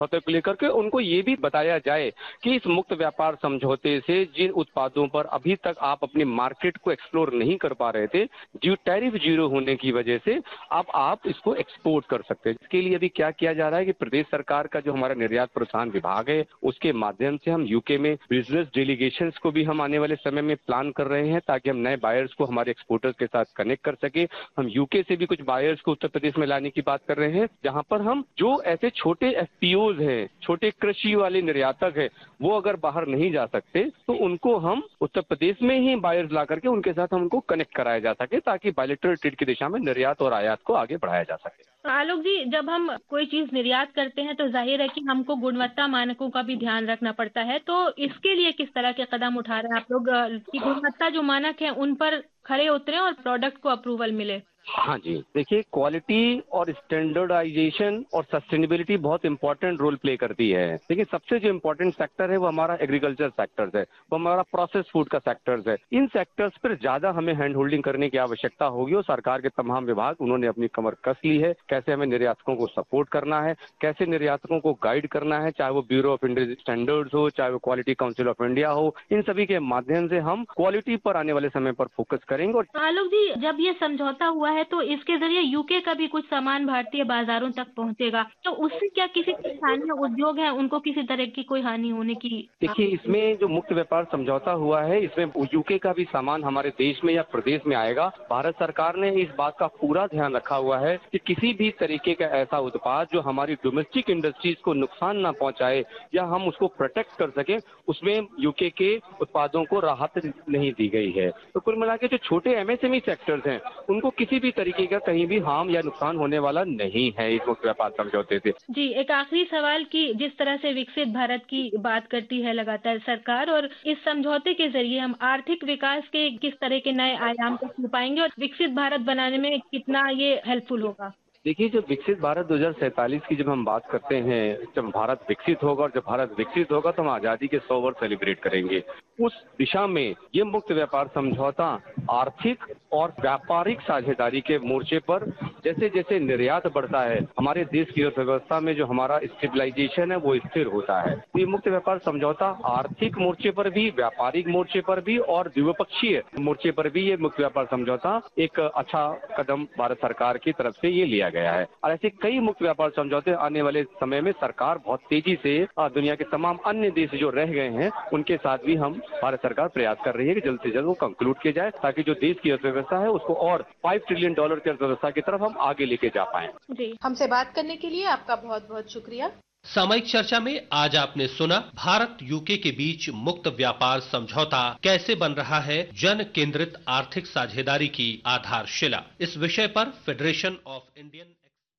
समझौते को लेकर के उनको ये भी बताया जाए कि इस मुक्त व्यापार समझौते से जिन उत्पादों पर अभी तक आप अपनी मार्केट को एक्सप्लोर नहीं कर पा रहे थे, जो टैरिफ जीरो होने की वजह से अब आप इसको एक्सपोर्ट कर सकते हैं। इसके लिए अभी क्या किया जा रहा है कि प्रदेश सरकार का जो हमारा निर्यात प्रोत्साहन विभाग है, उसके माध्यम से हम यूके में बिजनेस डेलीगेशंस को भी हम आने वाले समय में प्लान कर रहे हैं, ताकि हम नए बायर्स को हमारे एक्सपोर्टर्स के साथ कनेक्ट कर सके। हम यूके से भी कुछ बायर्स को उत्तर प्रदेश में लाने की बात कर रहे हैं, जहां पर हम जो ऐसे छोटे एफपीओज हैं, छोटे कृषि वाले निर्यातक हैं, वो अगर बाहर नहीं जा सकते तो उनको हम उत्तर प्रदेश में ही बायर्स ला करके उनके साथ हम उनको कनेक्ट कराया जा सके, ताकि बायलैटरल ट्रेड की दिशा में निर्यात और आयात को आगे बढ़ाया जा सके। आलोक जी, जब हम कोई चीज निर्यात करते हैं तो जाहिर है कि हमको गुणवत्ता मानकों का भी ध्यान रखना पड़ता है, तो इसके लिए किस तरह के कदम उठा रहे हैं आप लोग कि गुणवत्ता जो मानक है उन पर खरे उतरे और प्रोडक्ट को अप्रूवल मिले? हाँ जी, देखिए, क्वालिटी और स्टैंडर्डाइजेशन और सस्टेनेबिलिटी बहुत इंपॉर्टेंट रोल प्ले करती है। लेकिन सबसे जो इम्पोर्टेंट सेक्टर है वो हमारा एग्रीकल्चर सेक्टर्स है, वो हमारा प्रोसेस फूड का सेक्टर्स है। इन सेक्टर्स पर ज्यादा हमें हैंड होल्डिंग करने की आवश्यकता होगी और सरकार के तमाम विभाग उन्होंने अपनी कमर कस ली है। कैसे हमें निर्यातकों को सपोर्ट करना है, कैसे निर्यातकों को गाइड करना है, चाहे वो ब्यूरो ऑफ इंडियन स्टैंडर्ड्स हो, चाहे वो क्वालिटी काउंसिल ऑफ इंडिया हो, इन सभी के माध्यम से हम क्वालिटी पर आने वाले समय पर फोकस करेंगे। और आलोक जी, जब ये समझौता हुआ है तो इसके जरिए यूके का भी कुछ सामान भारतीय बाजारों तक पहुंचेगा, तो उससे क्या किसी स्थानीय उद्योग है उनको किसी तरह की कोई हानि होने की? देखिए, इसमें जो मुक्त व्यापार समझौता हुआ है, इसमें यूके का भी सामान हमारे देश में या प्रदेश में आएगा। भारत सरकार ने इस बात का पूरा ध्यान रखा हुआ है कि किसी भी तरीके का ऐसा उत्पाद जो हमारी डोमेस्टिक इंडस्ट्रीज को नुकसान ना पहुंचाए या हम उसको प्रोटेक्ट कर सके, उसमें यूके के उत्पादों को राहत नहीं दी गई है। तो कुल मिला के जो छोटे एमएसएमई सेक्टर्स हैं, उनको किसी भी तरीके का कहीं भी हार्म या नुकसान होने वाला नहीं है इस मुक्त व्यापार समझौते से। जी, एक आखिरी सवाल कि जिस तरह से विकसित भारत की बात करती है लगातार सरकार, और इस समझौते के जरिए हम आर्थिक विकास के किस तरह के नए आयाम को छू पाएंगे और विकसित भारत बनाने में कितना ये हेल्पफुल होगा? देखिए, जब विकसित भारत 2047 की जब हम बात करते हैं, जब भारत विकसित होगा और जब भारत विकसित होगा तो हम आज़ादी के 100 वर्ष सेलिब्रेट करेंगे। उस दिशा में ये मुक्त व्यापार समझौता आर्थिक और व्यापारिक साझेदारी के मोर्चे पर जैसे जैसे निर्यात बढ़ता है, हमारे देश की अर्थव्यवस्था में जो हमारा स्टेबलाइजेशन है वो स्थिर होता है। तो ये मुक्त व्यापार समझौता आर्थिक मोर्चे पर भी, व्यापारिक मोर्चे पर भी और द्विपक्षीय मोर्चे पर भी ये मुक्त व्यापार समझौता एक अच्छा कदम भारत सरकार की तरफ से ये लिया गया है। और ऐसे कई मुक्त व्यापार समझौते आने वाले समय में सरकार बहुत तेजी से दुनिया के तमाम अन्य देश जो रह गए हैं उनके साथ भी हम भारत सरकार प्रयास कर रही है कि जल्द से जल्द वो कंक्लूड किया जाए, ताकि जो देश की अर्थव्यवस्था है उसको और $5 ट्रिलियन की अर्थव्यवस्था की तरफ हम आगे लेके जा पाए। जी, हमसे बात करने के लिए आपका बहुत बहुत शुक्रिया। सामयिक चर्चा में आज आपने सुना भारत यूके के बीच मुक्त व्यापार समझौता कैसे बन रहा है जन केंद्रित आर्थिक साझेदारी की आधारशिला। इस विषय पर फेडरेशन ऑफ इंडियन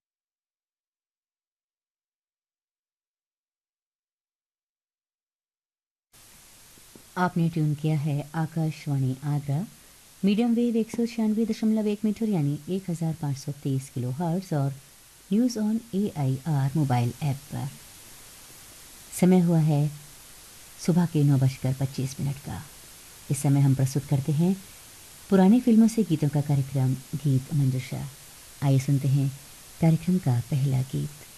आपने ट्यून किया है Akashvani Agra, medium wave 196.1 metre यानी 1523 किलो हर्ट्ज और news on AIR mobile app पर। समय हुआ है सुबह के 9:25 का। इस समय हम प्रस्तुत करते हैं पुरानी फिल्मों से गीतों का कार्यक्रम गीत मंजूषा। आइए सुनते हैं कार्यक्रम का पहला गीत।